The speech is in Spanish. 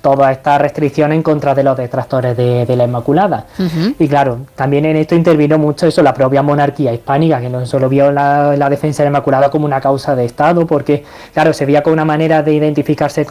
todas estas restricciones en contra de los detractores de la Inmaculada. Y claro, también en esto intervino mucho eso, la propia monarquía hispánica, que no solo vio la defensa de la Inmaculada como una causa de Estado, porque claro, se veía como una manera de identificarse